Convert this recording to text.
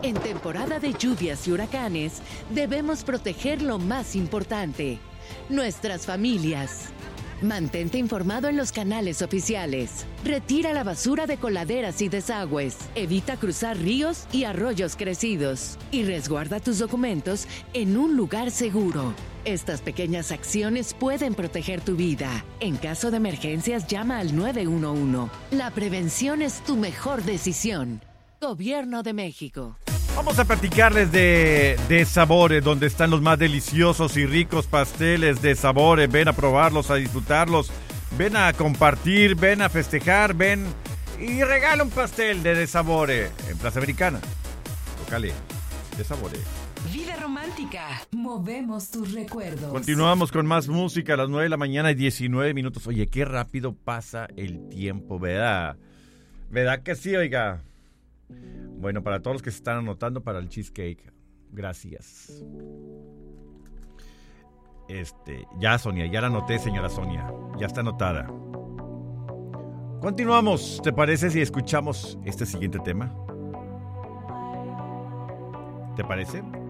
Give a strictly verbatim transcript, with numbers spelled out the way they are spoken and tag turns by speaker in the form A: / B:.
A: En temporada de lluvias y huracanes, debemos proteger lo más importante, nuestras familias. Mantente informado en los canales oficiales. Retira la basura de coladeras y desagües. Evita cruzar ríos y arroyos crecidos. Y resguarda tus documentos en un lugar seguro. Estas pequeñas acciones pueden proteger tu vida. En caso de emergencias, llama al nueve uno uno. La prevención es tu mejor decisión. Gobierno de México.
B: Vamos a platicarles de, de Sabore, donde están los más deliciosos y ricos pasteles de Sabore. Ven a probarlos, a disfrutarlos. Ven a compartir, ven a festejar, ven y regala un pastel de De Sabore en Plaza Americana. Tócale, De Sabore.
C: Vida romántica, movemos tus recuerdos.
B: Continuamos con más música a las nueve de la mañana y diecinueve minutos. Oye, qué rápido pasa el tiempo, ¿verdad? ¿Verdad que sí, oiga? Bueno, para todos los que se están anotando para el cheesecake, gracias. Este, ya Sonia, ya la anoté, señora Sonia, ya está anotada. Continuamos, ¿te parece si escuchamos este siguiente tema? ¿Te parece?